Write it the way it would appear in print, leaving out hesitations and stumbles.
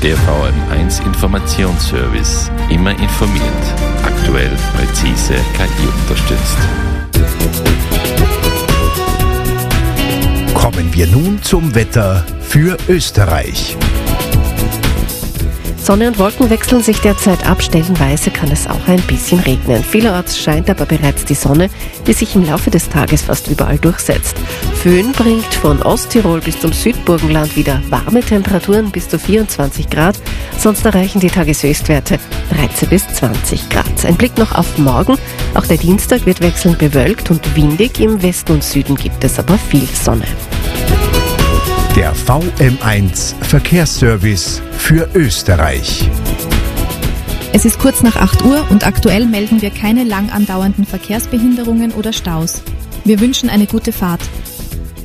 Der VM1 Informationsservice. Immer informiert. Aktuell, präzise, KI unterstützt. Kommen wir nun zum Wetter für Österreich. Sonne und Wolken wechseln sich derzeit ab, stellenweise kann es auch ein bisschen regnen. Vielerorts scheint aber bereits die Sonne, die sich im Laufe des Tages fast überall durchsetzt. Föhn bringt von Osttirol bis zum Südburgenland wieder warme Temperaturen bis zu 24 Grad, sonst erreichen die Tageshöchstwerte 13 bis 20 Grad. Ein Blick noch auf morgen, auch der Dienstag wird wechselnd bewölkt und windig, im Westen und Süden gibt es aber viel Sonne. Der VM1 Verkehrsservice für Österreich. Es ist kurz nach 8 Uhr und aktuell melden wir keine lang andauernden Verkehrsbehinderungen oder Staus. Wir wünschen eine gute Fahrt.